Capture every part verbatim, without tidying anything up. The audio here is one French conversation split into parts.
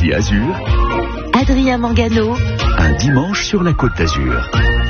Ici Azur, Adrien Mangano, un dimanche sur la Côte d'Azur.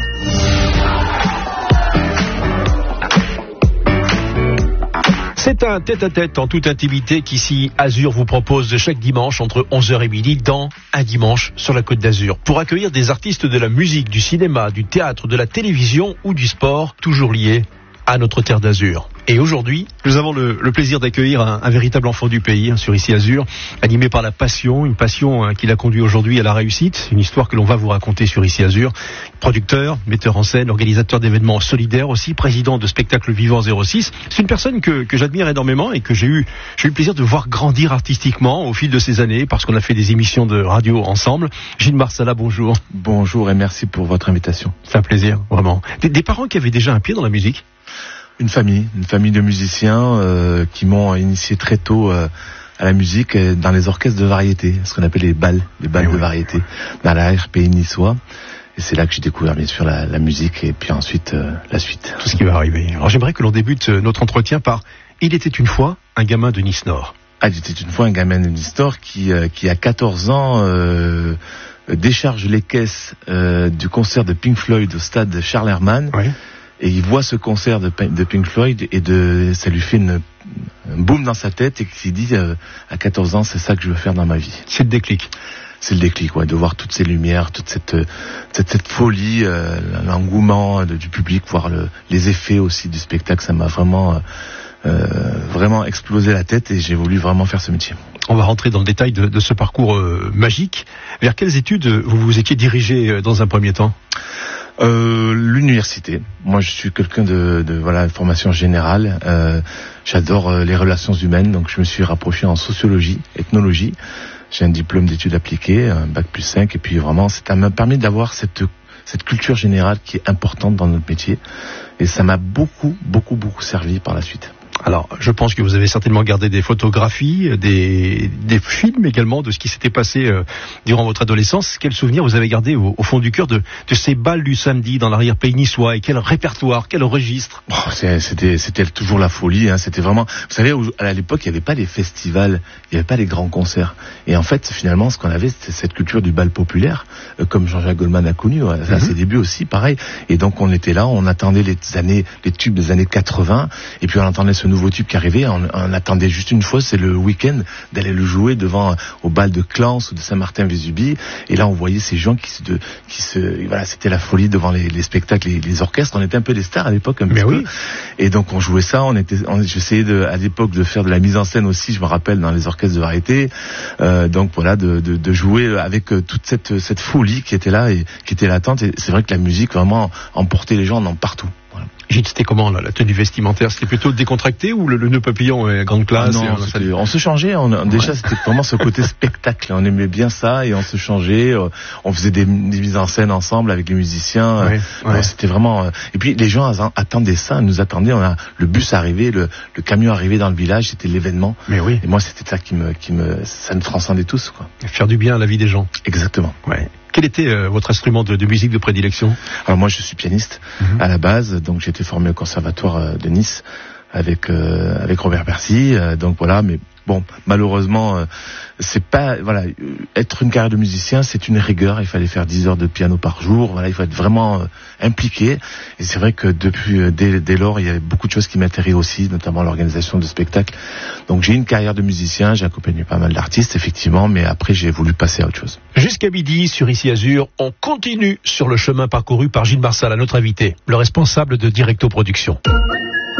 C'est un tête-à-tête en toute intimité qu'ici Azur vous propose chaque dimanche entre onze heures et midi dans Un dimanche sur la Côte d'Azur pour accueillir des artistes de la musique, du cinéma, du théâtre, de la télévision ou du sport, toujours liés à notre terre d'Azur. Et aujourd'hui, nous avons le, le plaisir d'accueillir un, un véritable enfant du pays hein, sur Ici Azur, animé par la passion, une passion hein, qui l'a conduit aujourd'hui à la réussite, une histoire que l'on va vous raconter sur Ici Azur. Producteur, metteur en scène, organisateur d'événements solidaires aussi, président de Spectacle Vivant zéro six. C'est une personne que, que j'admire énormément et que j'ai eu, j'ai eu le plaisir de voir grandir artistiquement au fil de ces années parce qu'on a fait des émissions de radio ensemble. Gilles Marsala, bonjour. Bonjour et merci pour votre invitation. C'est un plaisir, vraiment. Des, des parents qui avaient déjà un pied dans la musique? Une famille, une famille de musiciens euh, qui m'ont initié très tôt euh, à la musique euh, dans les orchestres de variété, ce qu'on appelle les balles, les balles oui, de oui. variété, dans la R P I niçois. Et c'est là que j'ai découvert bien sûr la, la musique et puis ensuite euh, la suite. Tout ce qui va arriver. Alors j'aimerais que l'on débute notre entretien par « Il était une fois un gamin de Nice-Nord ». Ah, il était une fois un gamin de Nice-Nord qui, euh, qui à quatorze ans euh, décharge les caisses euh, du concert de Pink Floyd au stade Charles Herrmann. Oui. Et il voit ce concert de, de Pink Floyd et de, ça lui fait une, un boom dans sa tête et qu'il s'est dit euh, à quatorze ans, c'est ça que je veux faire dans ma vie. C'est le déclic. C'est le déclic, ouais, de voir toutes ces lumières, toute cette cette, cette folie, euh, l'engouement de, du public, voir le, les effets aussi du spectacle, ça m'a vraiment euh, vraiment explosé la tête et j'ai voulu vraiment faire ce métier. On va rentrer dans le détail de, de ce parcours euh, magique. Vers quelles études vous vous étiez dirigé dans un premier temps ? Euh, l'université. Moi, je suis quelqu'un de, de voilà, formation générale. Euh, j'adore euh, les relations humaines, donc je me suis rapproché en sociologie, ethnologie. J'ai un diplôme d'études appliquées, un bac plus cinq, et puis vraiment, ça m'a permis d'avoir cette cette culture générale qui est importante dans notre métier, et ça m'a beaucoup, beaucoup, beaucoup servi par la suite. Alors, je pense que vous avez certainement gardé des photographies, des, des films également de ce qui s'était passé euh, durant votre adolescence. Quel souvenir vous avez gardé au, au fond du cœur de, de ces balles du samedi dans l'arrière-pays niçois et quel répertoire, quel registre? Oh, c'était, c'était toujours la folie. Hein. C'était vraiment, vous savez, à l'époque, il n'y avait pas les festivals, il n'y avait pas les grands concerts. Et en fait, finalement, ce qu'on avait, c'était cette culture du bal populaire, euh, comme Jean-Jacques Goldman a connu ouais, mm-hmm. à ses débuts aussi, pareil. Et donc, on était là, on attendait les années, les tubes des années quatre-vingts, et puis on entendait ce nouveau tube qui arrivait, on, on attendait juste une fois, c'est le week-end, d'aller le jouer devant au bal de Clans ou de Saint-Martin-Vésubie, et là on voyait ces gens qui se, de, qui se voilà, c'était la folie devant les, les spectacles, les, les orchestres, on était un peu des stars à l'époque un Mais petit oui. peu, et donc on jouait ça, on était, on, j'essayais de, à l'époque de faire de la mise en scène aussi, je me rappelle dans les orchestres de variété, euh, donc voilà, de, de, de jouer avec toute cette, cette folie qui était là et qui était latente, et c'est vrai que la musique vraiment emportait les gens dans partout. Voilà. Gilles, c'était comment là, la tenue vestimentaire? C'était plutôt décontracté ou le, le nœud papillon et grande classe? Non, et, on se changeait. On, ouais. Déjà, c'était vraiment ce côté spectacle. On aimait bien ça et on se changeait. On faisait des, des mises en scène ensemble avec les musiciens. Ouais, ouais. Alors, c'était vraiment. Et puis les gens attendaient ça, nous attendaient. On a le bus arrivé, le, le camion arrivé dans le village. C'était l'événement. Mais oui. Et moi, c'était ça qui me, qui me, ça nous transcendait tous, quoi. Faire du bien à la vie des gens. Exactement. Ouais. Quel était euh, votre instrument de, de musique de prédilection? Alors moi, je suis pianiste mm-hmm. à la base, donc j'ai été formé au conservatoire euh, de Nice avec euh, avec Robert Percy. Euh, donc voilà, mais bon, malheureusement, euh, c'est pas voilà, euh, être une carrière de musicien, c'est une rigueur. Il fallait faire dix heures de piano par jour. Voilà, il faut être vraiment euh, impliqué. Et c'est vrai que depuis euh, dès, dès lors, il y a beaucoup de choses qui m'intéressent aussi, notamment l'organisation de spectacles. Donc j'ai une carrière de musicien, j'ai accompagné pas mal d'artistes effectivement, mais après j'ai voulu passer à autre chose. Jusqu'à midi sur Ici Azur, on continue sur le chemin parcouru par Gilles Marsala, notre invité, le responsable de Directo Productions.